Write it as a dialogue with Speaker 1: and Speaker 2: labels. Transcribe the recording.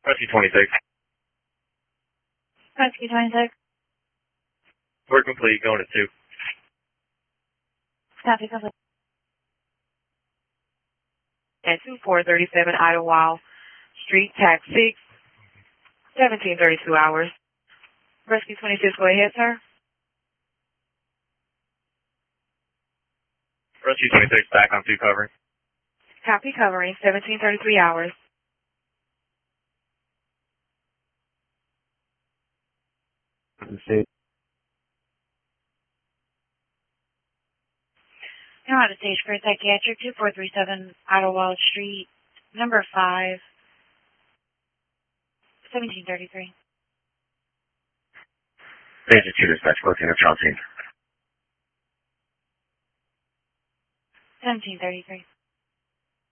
Speaker 1: Rescue 26.
Speaker 2: Rescue 26.
Speaker 1: Work complete, going at 2.
Speaker 2: Copy, complete.
Speaker 3: And 2437 Idlewild Street, Tax 6, 1732 hours. Rescue 26, go ahead, sir.
Speaker 1: Rescue 26, back on 2 covering.
Speaker 3: Copy, covering 1733 hours.
Speaker 2: Now on the stage for psychiatric 2437 Idlewild Street, number 5, 1733.
Speaker 1: Agent 2 dispatch, working at Johnson.
Speaker 2: 1733.